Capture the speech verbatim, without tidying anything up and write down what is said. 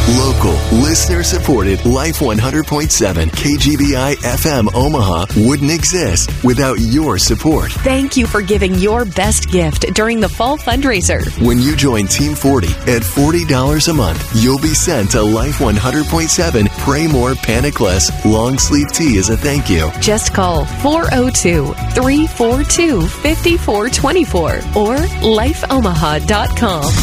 Local, listener-supported Life one hundred point seven K G B I F M Omaha wouldn't exist without your support. Thank you for giving your best gift during the fall fundraiser. When you join Team forty at forty dollars a month, you'll be sent a Life one hundred point seven Pray More, Panic Less long sleeve tee as a thank you. Just call four oh two, three four two, five four two four or life omaha dot com.